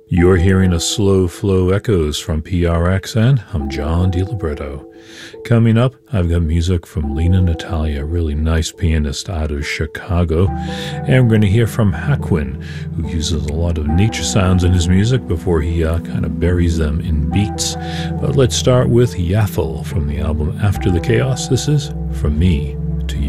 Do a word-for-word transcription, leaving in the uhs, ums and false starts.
You're hearing a Slow Flow Echoes from P R X, and I'm John DiLiberto. Coming up, I've got music from Lena Natalia, a really nice pianist out of Chicago. And we're going to hear from Hakwin, who uses a lot of nature sounds in his music before he uh, kind of buries them in beats. But let's start with Yaffle from the album After the Chaos. This is From Me.